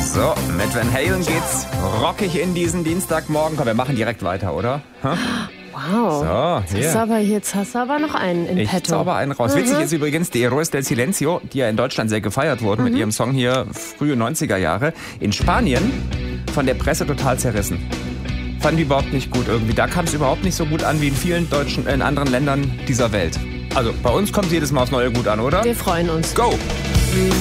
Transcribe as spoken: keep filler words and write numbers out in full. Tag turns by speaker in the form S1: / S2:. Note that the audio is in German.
S1: So, mit Van Halen geht's rockig in diesen Dienstagmorgen. Komm, wir machen direkt weiter, oder? Huh?
S2: Wow.
S1: So,
S2: jetzt, hast du aber, jetzt hast du aber noch einen in
S1: ich
S2: petto.
S1: Ich zauber einen raus. Mhm. Witzig ist übrigens, die Héroes del Silencio, die ja in Deutschland sehr gefeiert wurden mhm. mit ihrem Song hier, frühe neunziger Jahre, in Spanien von der Presse total zerrissen. Fanden die überhaupt nicht gut irgendwie. Da kam es überhaupt nicht so gut an wie in vielen deutschen, in anderen Ländern dieser Welt. Also bei uns kommt es jedes Mal aufs Neue gut an, oder?
S2: Wir freuen uns.
S1: Go!